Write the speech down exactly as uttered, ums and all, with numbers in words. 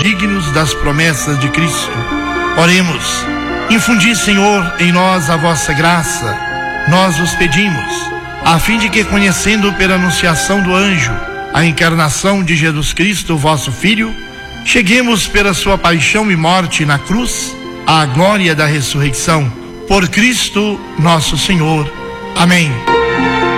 dignos das promessas de Cristo. Oremos. Infundi, Senhor, em nós a vossa graça, nós vos pedimos, a fim de que, conhecendo pela anunciação do anjo a encarnação de Jesus Cristo, vosso Filho, cheguemos pela sua paixão e morte na cruz à glória da ressurreição. Por Cristo nosso Senhor. Amém.